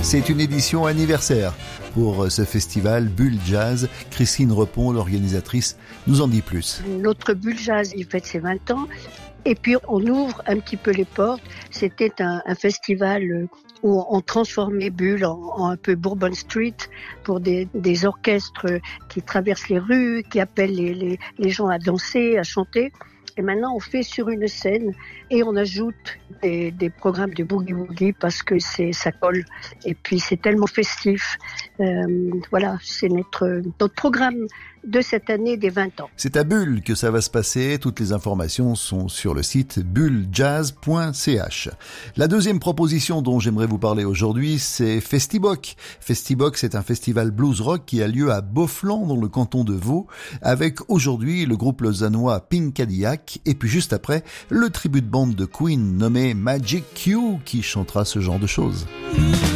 C'est une édition anniversaire pour ce festival Bulle Jazz. Christine Repon, l'organisatrice, nous en dit plus. Notre Bulle Jazz, il fête ses 20 ans. Et puis on ouvre un petit peu les portes. C'était un festival où on transformait Bulle en un peu Bourbon Street pour des orchestres qui traversent les rues, qui appellent les gens à danser, à chanter. Et maintenant, on fait sur une scène et on ajoute des programmes de boogie-woogie parce que ça colle. Et puis, c'est tellement festif. Voilà, c'est notre programme de cette année des 20 ans. C'est à Bulle que ça va se passer. Toutes les informations sont sur le site bullejazz.ch. La deuxième proposition dont j'aimerais vous parler aujourd'hui, c'est Festiboc. Festiboc, c'est un festival blues rock qui a lieu à Beaufland, dans le canton de Vaud, avec aujourd'hui le groupe lausannois Pink Cadillac, et puis juste après, le tribut de bande de Queen nommé Magic Q qui chantera ce genre de choses.